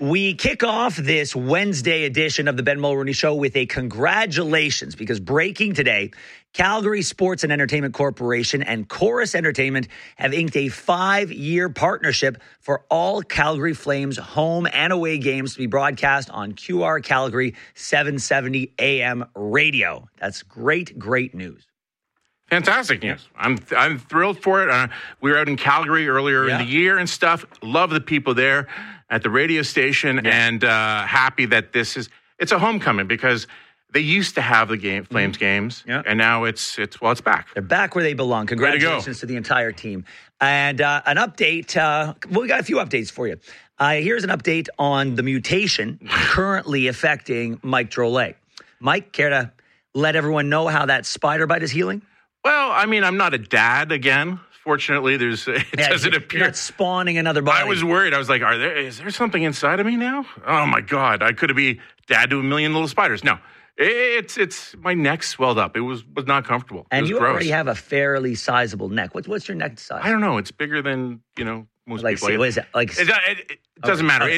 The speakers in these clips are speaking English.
We kick off this Wednesday edition of the Ben Mulroney Show with a congratulations, because breaking today, Calgary Sports and Entertainment Corporation and Chorus Entertainment have inked a 5-year partnership for all Calgary Flames home and away games to be broadcast on QR Calgary 770 AM radio. That's great, great news. Fantastic news. I'm thrilled for it. We were out in Calgary earlier in the year and stuff. Love the people there at the radio station, and happy that it's a homecoming, because they used to have the Flames games, and now it's back. They're back where they belong. Congratulations to the entire team. And an update. We got a few updates for you. Here's an update on the mutation currently affecting Mike Drolet. Mike, care to let everyone know how that spider bite is healing? Well, I mean, I'm not a dad again. Fortunately, it doesn't appear. You're not spawning another body. I was worried. I was like, is there something inside of me now? Oh, my God. I could be dad to a million little spiders. No, it's my neck swelled up. It was not comfortable. And you gross. already have a fairly sizable neck. What's your neck size? I don't know. It's bigger than, most people. What is it? It doesn't matter.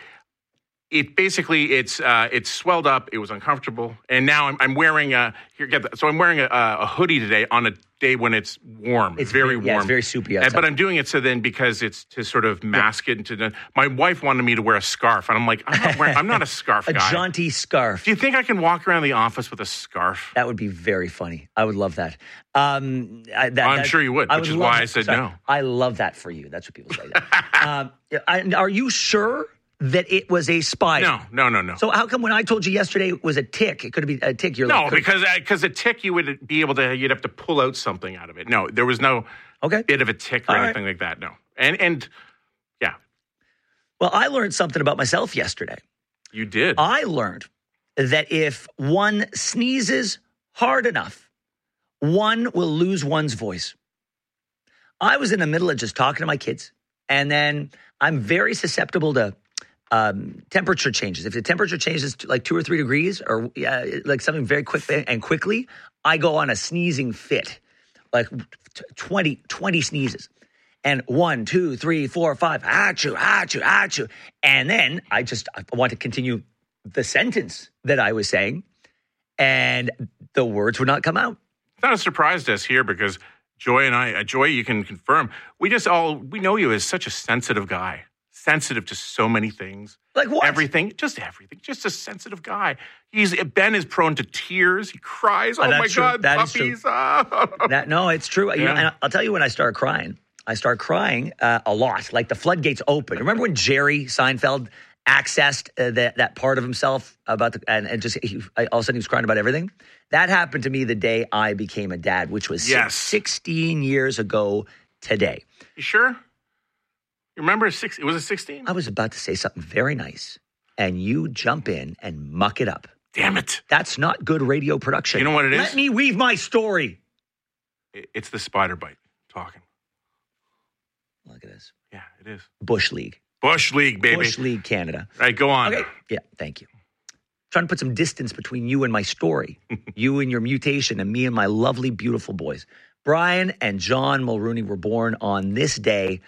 It's swelled up. It was uncomfortable, and now I'm wearing I'm wearing a hoodie today on a day when it's warm. It's very warm. It's very soupy outside. But I'm doing it because it's to sort of mask it. My wife wanted me to wear a scarf, and I'm like, I'm not a scarf guy. A jaunty scarf. Do you think I can walk around the office with a scarf? That would be very funny. I would love that. I'm sure you would, which is why I said no. I love that for you. That's what people say. Are you sure that it was a spider? No. So how come when I told you yesterday it was a tick, it could have been a tick? Because a tick you'd have to pull out something out of it. No, there was no bit of a tick or anything like that. No, and yeah. Well, I learned something about myself yesterday. You did. I learned that if one sneezes hard enough, one will lose one's voice. I was in the middle of just talking to my kids, and then I'm very susceptible to temperature changes. If the temperature changes to like 2 or 3 degrees, or like something very quick and quickly, I go on a sneezing fit, like 20 sneezes, and 1, 2, 3, 4, 5, achoo, achoo, achoo, and then I want to continue the sentence that I was saying, and the words would not come out. It's not a surprise to us here, because Joy and I, you can confirm, we know you as such a sensitive guy. Sensitive to so many things. Like what? Everything. Just a sensitive guy. Ben is prone to tears. He cries. Oh my God, that puppies. No, it's true. Yeah. And I'll tell you when I start crying. I start crying a lot. Like the floodgates open. Remember when Jerry Seinfeld accessed that part of himself about all of a sudden he was crying about everything? That happened to me the day I became a dad, which was 16 years ago today. You sure? Remember, was it 16? I was about to say something very nice, and you jump in and muck it up. Damn it. That's not good radio production. You know what it is? Let me weave my story. It's the spider bite talking. Look at this. Yeah, it is. Bush League. Bush League, baby. Bush League Canada. All right, go on. Okay. Yeah, thank you. Trying to put some distance between you and my story. You and your mutation, and me and my lovely, beautiful boys. Brian and John Mulroney were born on this day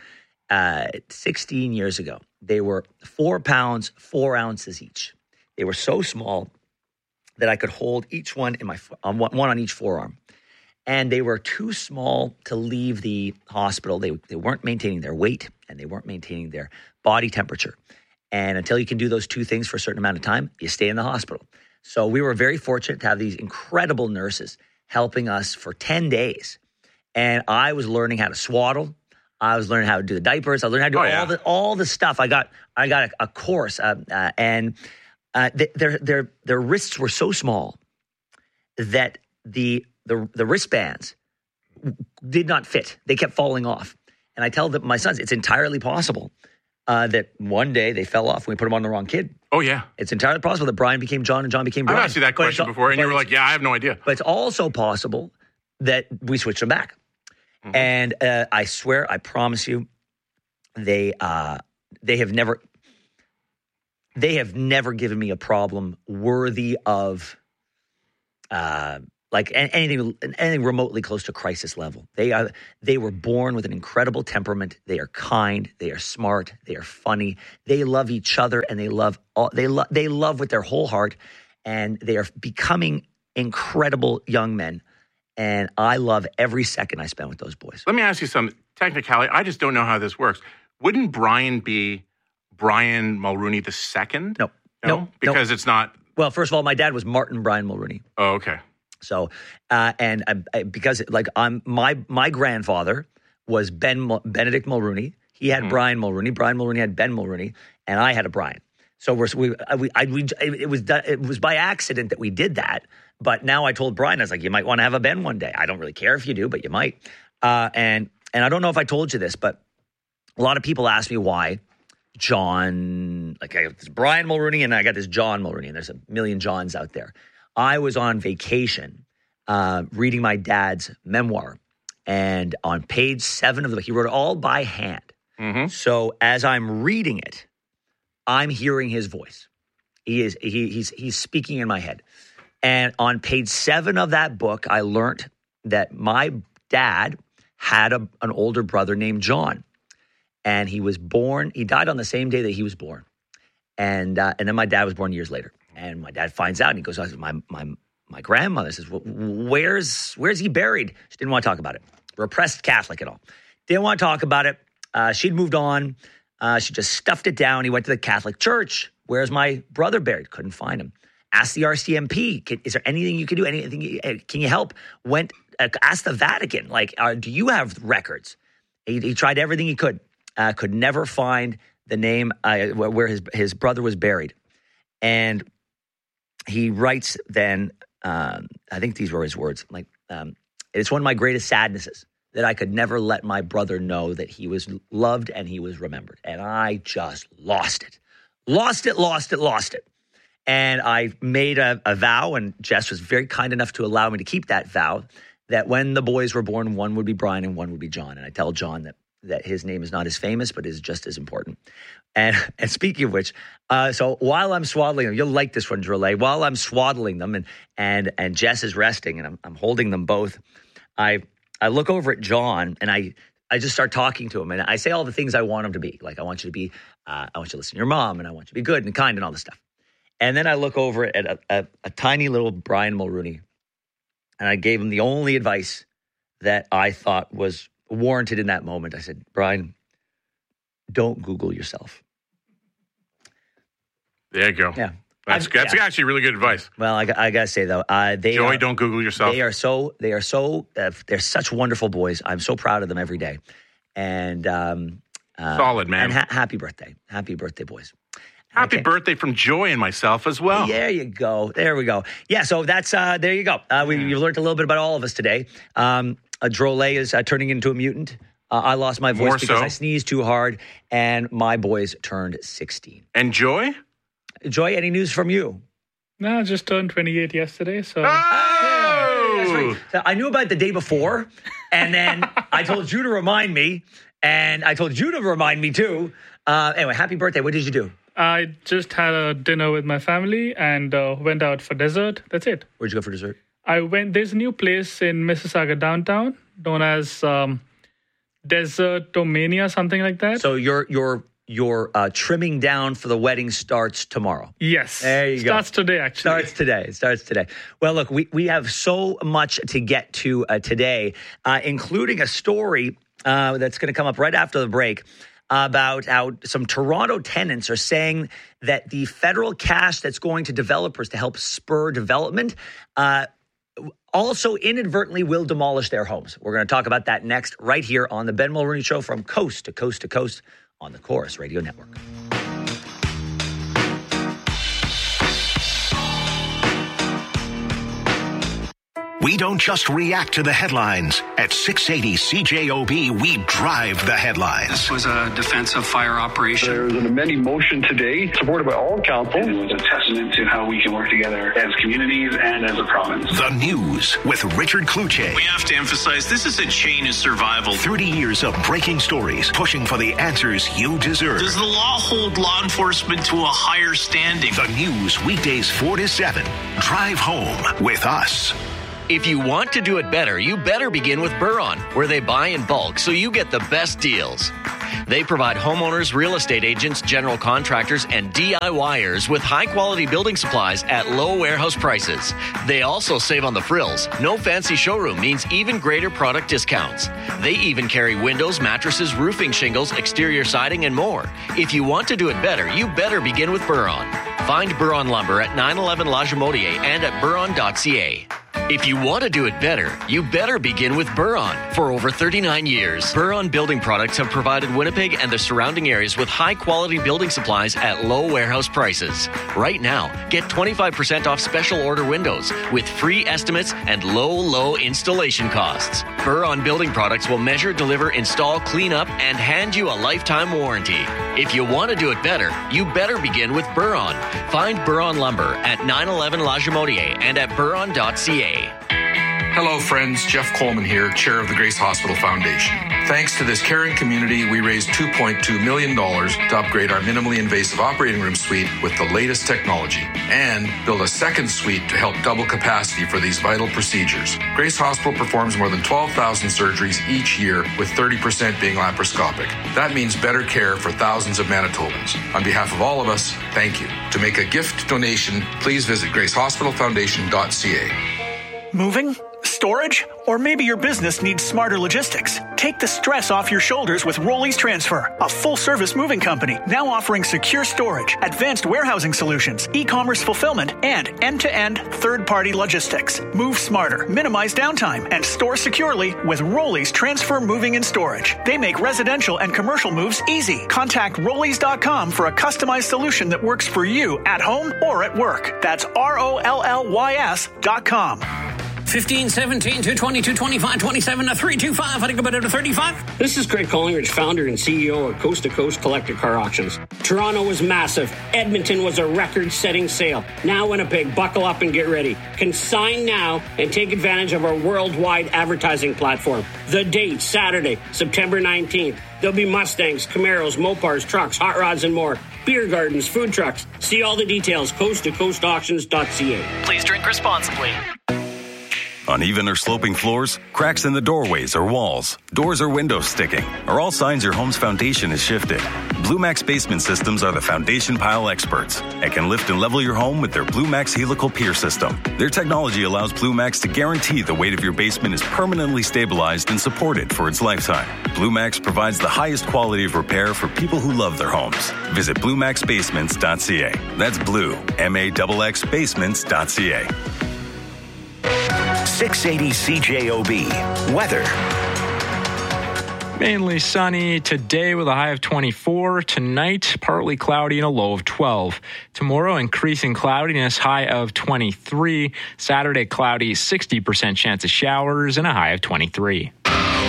16 years ago. They were 4 pounds, 4 ounces each. They were so small that I could hold each one in one on each forearm. And they were too small to leave the hospital. They weren't maintaining their weight, and they weren't maintaining their body temperature. And until you can do those two things for a certain amount of time, you stay in the hospital. So we were very fortunate to have these incredible nurses helping us for 10 days. And I was learning how to swaddle. I was learning how to do the diapers. I learned how to do all the stuff. I got a course, and their wrists were so small that the wristbands did not fit. They kept falling off. And I tell my sons, it's entirely possible that one day they fell off when we put them on the wrong kid. Oh, yeah. It's entirely possible that Brian became John and John became Brian. I've asked you that question before, and you were like, yeah, I have no idea. But it's also possible that we switched them back. Mm-hmm. And I swear, I promise you, they have never given me a problem worthy of like anything remotely close to crisis level. They were born with an incredible temperament. They are kind. They are smart. They are funny. They love each other, and they love with their whole heart. And they are becoming incredible young men. And I love every second I spend with those boys. Let me ask you some technicality. I just don't know how this works. Wouldn't Brian be Brian Mulrooney II? No. Because it's not. Well, first of all, my dad was Martin Brian Mulrooney. Oh, okay. So, because my grandfather was Benedict Mulrooney. He had Brian Mulrooney. Brian Mulrooney had Ben Mulrooney, and I had a Brian. So it was by accident that we did that. But now I told Brian, I was like, you might want to have a Ben one day. I don't really care if you do, but you might. And I don't know if I told you this, but a lot of people ask me why John, like I got this Brian Mulrooney and I got this John Mulrooney, and there's a million Johns out there. I was on vacation reading my dad's memoir, and on page 7 of the book, he wrote it all by hand. Mm-hmm. So as I'm reading it, I'm hearing his voice. He's speaking in my head. And on page 7 of that book, I learned that my dad had an older brother named John. And he died on the same day that he was born. And then my dad was born years later. And my dad finds out, and he goes, my grandmother says, well, where's he buried? She didn't want to talk about it. Repressed Catholic and all. Didn't want to talk about it. She'd moved on. She just stuffed it down. He went to the Catholic Church. Where's my brother buried? Couldn't find him. Asked the RCMP. Is there anything you can do? Can you help? Asked the Vatican. Like, do you have records? He tried everything he could. Could never find the name where his brother was buried. And he writes then, I think these were his words, like, it's one of my greatest sadnesses that I could never let my brother know that he was loved and he was remembered. And I just lost it. Lost it. And I made a vow, and Jess was very kind enough to allow me to keep that vow, that when the boys were born, one would be Brian and one would be John. And I tell John that his name is not as famous, but is just as important. And speaking of which, so while I'm swaddling them, you'll like this one, Drolet. While I'm swaddling them and Jess is resting and I'm holding them both, I look over at John and I just start talking to him, and I say all the things I want him to be. Like, I want you to listen to your mom, and I want you to be good and kind and all this stuff. And then I look over at a tiny little Brian Mulrooney, and I gave him the only advice that I thought was warranted in that moment. I said, Brian, don't Google yourself. There you go. Yeah. That's actually really good advice. Well, I got to say, though, Joey, don't Google yourself. They're such wonderful boys. I'm so proud of them every day. And solid, man. And happy birthday. Happy birthday, boys. Happy birthday from Joy and myself as well. There you go. There we go. Yeah, so that's, there you go. You've learned a little bit about all of us today. Drolet is turning into a mutant. I lost my voice because I sneezed too hard, and my boys turned 16. And Joy? Joy, any news from you? No, I just turned 28 yesterday, so... Oh! So I knew about it the day before, and then I told you to remind me, and I told you to remind me too. Anyway, happy birthday. What did you do? I just had a dinner with my family and went out for dessert. That's it. Where'd you go for dessert? There's a new place in Mississauga downtown known as Desertomania, something like that. So your trimming down for the wedding starts tomorrow. Yes. There you go. Starts today, actually. Starts today. Well, look, we have so much to get to today, including a story that's going to come up right after the break about how some Toronto tenants are saying that the federal cash that's going to developers to help spur development also inadvertently will demolish their homes. We're going to talk about that next right here on the Ben Mulrooney Show from coast to coast to coast on the Chorus Radio Network. We don't just react to the headlines. At 680 CJOB, we drive the headlines. This was a defensive fire operation. There was an amending motion today, supported by all council. It was a testament to how we can work together as communities and as a province. The News with Richard Kluche. We have to emphasize this is a chain of survival. 30 years of breaking stories, pushing for the answers you deserve. Does the law hold law enforcement to a higher standing? The News, weekdays 4 to 7. Drive home with us. If you want to do it better, you better begin with Buron, where they buy in bulk so you get the best deals. They provide homeowners, real estate agents, general contractors, and DIYers with high-quality building supplies at low warehouse prices. They also save on the frills. No fancy showroom means even greater product discounts. They even carry windows, mattresses, roofing shingles, exterior siding, and more. If you want to do it better, you better begin with Buron. Find Buron Lumber at 911 La Jamodier and at buron.ca. If you want to do it better, you better begin with Buron. For over 39 years, Buron Building Products have provided Winnipeg and the surrounding areas with high-quality building supplies at low warehouse prices. Right now, get 25% off special order windows with free estimates and low installation costs. Buron Building Products will measure, deliver, install, clean up, and hand you a lifetime warranty. If you want to do it better, you better begin with Buron. Find Buron Lumber at 911 La Jamodier and at buron.ca. Hello, friends. Jeff Coleman here, chair of the Grace Hospital Foundation. Thanks to this caring community, we raised $2.2 million to upgrade our minimally invasive operating room suite with the latest technology and build a second suite to help double capacity for these vital procedures. Grace Hospital performs more than 12,000 surgeries each year, with 30% being laparoscopic. That means better care for thousands of Manitobans. On behalf of all of us, thank you. To make a gift donation, please visit gracehospitalfoundation.ca. Moving? Storage? Or maybe your business needs smarter logistics. Take the stress off your shoulders with Rollies Transfer, a full-service moving company now offering secure storage, advanced warehousing solutions, e-commerce fulfillment, and end-to-end third-party logistics. Move smarter, minimize downtime, and store securely with Rollies Transfer Moving and Storage. They make residential and commercial moves easy. Contact Rollies.com for a customized solution that works for you at home or at work. That's ROLLYS.com. 15, 17, 220, 225, 27, 325. I think about it to 35. This is Greg Collingridge, founder and CEO of Coast to Coast Collector Car Auctions. Toronto was massive. Edmonton was a record-setting sale. Now Winnipeg, buckle up and get ready. Consign now and take advantage of our worldwide advertising platform. The date, Saturday, September 19th. There'll be Mustangs, Camaros, Mopars, trucks, hot rods, and more. Beer gardens, food trucks. See all the details, coasttocoastauctions.ca. Please drink responsibly. Uneven or sloping floors, cracks in the doorways or walls, doors or windows sticking are all signs your home's foundation is shifted. Blue Max Basement Systems are the foundation pile experts and can lift and level your home with their Blue Max Helical Pier System. Their technology allows Blue Max to guarantee the weight of your basement is permanently stabilized and supported for its lifetime. Blue Max provides the highest quality of repair for people who love their homes. Visit BlueMaxBasements.ca. That's Blue, MAXX Basements.ca. 680 CJOB. Weather. Mainly sunny today with a high of 24. Tonight, partly cloudy and a low of 12. Tomorrow, increasing cloudiness, high of 23. Saturday, cloudy, 60% chance of showers and a high of 23.